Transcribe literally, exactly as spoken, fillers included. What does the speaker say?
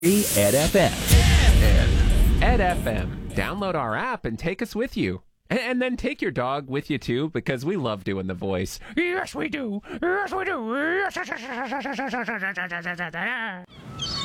Ed F M. Ed. Ed F M. Download our app and take us with you. And, and then take your dog with you, too, because we love doing the voice. Yes, we do. Yes, we do.